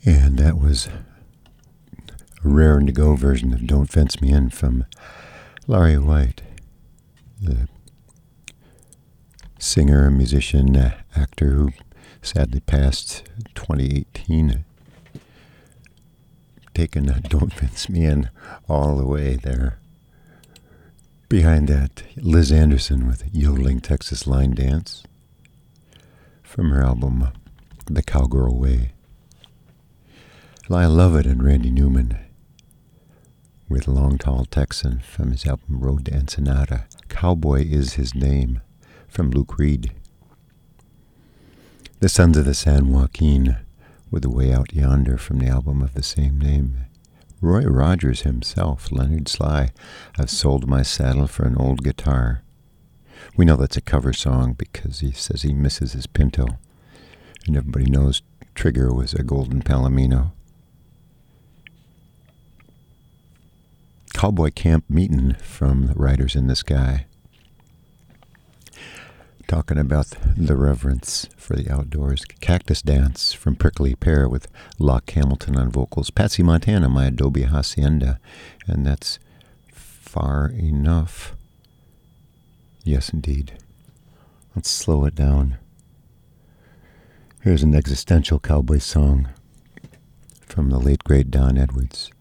And that was a rare and to-go version of Don't Fence Me In from Laurie White, the singer, musician, actor who sadly passed 2018. Taking Don't Fence Me In all the way there. Behind that, Liz Anderson with Yodeling Texas Line Dance from her album The Cowgirl Way. Lyle Lovett and Randy Newman with Long Tall Texan from his album Road to Ensenada. Cowboy Is His Name from Luke Reed. The Sons of the San Joaquin with The Way Out Yonder from the album of the same name. Roy Rogers himself, Leonard Sly, I've sold my saddle for an old guitar. We know that's a cover song because he says he misses his Pinto. And everybody knows Trigger was a Golden Palomino. Cowboy Camp Meetin' from Riders in the Sky. Talking about the reverence for the outdoors. Cactus Dance from Prickly Pear with Locke Hamilton on vocals. Patsy Montana, My Adobe Hacienda. And that's Far Enough. Yes, indeed. Let's slow it down. Here's an existential cowboy song from the late great Don Edwards.